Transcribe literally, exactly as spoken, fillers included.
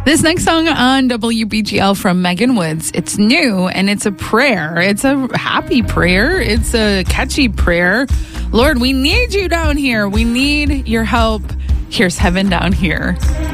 This next song on W B G L from Megan Woods, it's new and it's a prayer. It's a happy prayer. It's a catchy prayer. Lord, we need you down here. We need your help. Here's heaven down here.